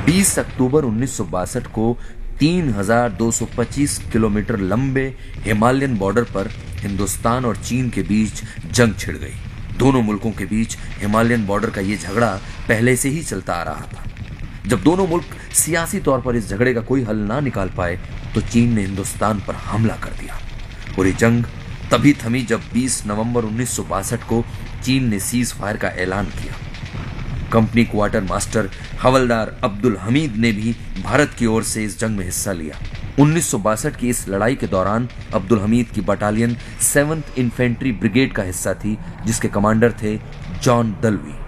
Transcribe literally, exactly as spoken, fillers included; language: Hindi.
बीस अक्टूबर उन्नीस सौ बासठ को तीन हज़ार दो सौ पच्चीस किलोमीटर लंबे हिमालयन बॉर्डर पर हिंदुस्तान और चीन के बीच जंग छिड़ गई। दोनों मुल्कों के बीच हिमालयन बॉर्डर का यह झगड़ा पहले से ही चलता आ रहा था। जब दोनों मुल्क सियासी तौर पर इस झगड़े का कोई हल ना निकाल पाए तो चीन ने हिंदुस्तान पर हमला कर दिया और ये जंग तभी थमी जब बीस नवंबर उन्नीस सौ बासठ को चीन ने सीज फायर का ऐलान किया। कंपनी क्वार्टर मास्टर हवलदार अब्दुल हमीद ने भी भारत की ओर से इस जंग में हिस्सा लिया। उन्नीस सौ बासठ की इस लड़ाई के दौरान अब्दुल हमीद की बटालियन सेवंथ इन्फेंट्री ब्रिगेड का हिस्सा थी, जिसके कमांडर थे जॉन दलवी।